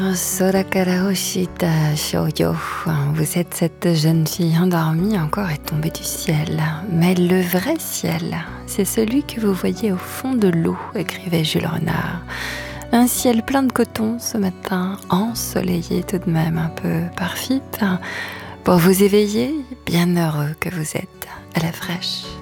Sorakara Oshita Shoujo, vous êtes cette jeune fille endormie encore et tombée du ciel. Mais le vrai ciel, c'est celui que vous voyez au fond de l'eau, écrivait Jules Renard. Un ciel plein de coton ce matin, ensoleillé tout de même, un peu par-fit, pour vous éveiller, bien heureux que vous êtes à la fraîche.